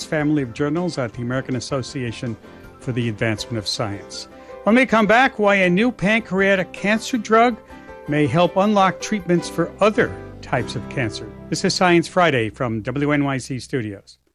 family of journals at the American Association for the Advancement of Science. When we come back, why a new pancreatic cancer drug may help unlock treatments for other types of cancer. This is Science Friday from WNYC Studios.